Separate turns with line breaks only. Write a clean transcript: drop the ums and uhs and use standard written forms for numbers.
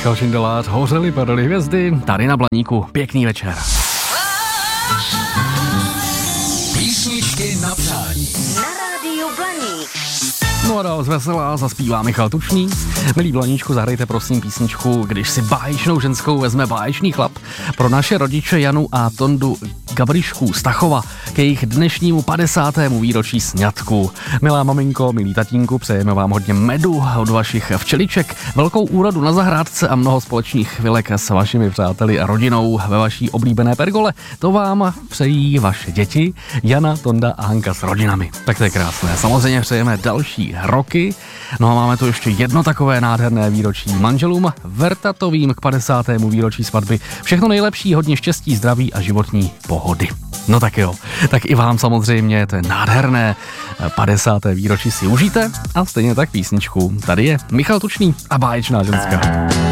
Michal Šindelář, hořely, padaly hvězdy, tady na Blaníku. Pěkný večer.
Písničky na přání.
Na rádiu Blaník.
No a dál zveselá zaspívá Michal Tučný. Milí Blaníčku, zahrajte prosím písničku Když si báječnou ženskou vezme báječný chlap pro naše rodiče Janu a Tondu Gabrišků z Tachova k jejich dnešnímu 50. výročí sňatku. Milá maminko, milí tatínku, přejeme vám hodně medu od vašich včeliček, velkou úrodu na zahrádce a mnoho společných chvilek s vašimi přáteli a rodinou ve vaší oblíbené pergole. To vám přejí vaše děti Jana, Tonda a Hanka s rodinami. Tak to je krásné. Samozřejmě přejeme další roky. No a máme tu ještě jedno takové nádherné výročí manželům Vertatovým k 50. výročí svatby. Všechno nejlepší, hodně štěstí, zdraví a životní pohody. No tak jo, tak i vám samozřejmě to je nádherné 50. výročí si užijte a stejně tak písničku. Tady je Michal Tučný a báječná ženská.